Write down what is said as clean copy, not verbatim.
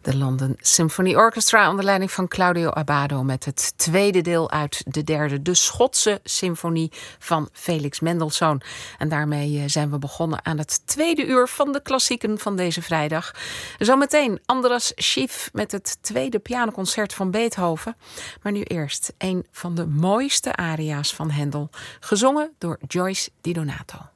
De London Symphony Orchestra onder leiding van Claudio Abbado met het tweede deel uit de derde, de Schotse symfonie van Felix Mendelssohn. En daarmee zijn we begonnen aan het tweede uur van de klassieken van deze vrijdag. Zometeen Andras Schiff met het tweede pianoconcert van Beethoven. Maar nu eerst een van de mooiste aria's van Händel, gezongen door Joyce Di Donato.